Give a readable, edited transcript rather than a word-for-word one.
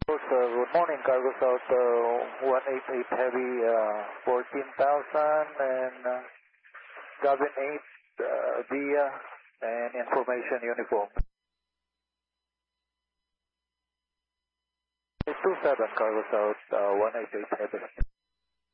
Good morning, Cargo South 188 Heavy, 14,000 and Gavin 8 Dia and Information Uniform. 27 Cargo South 188 Heavy.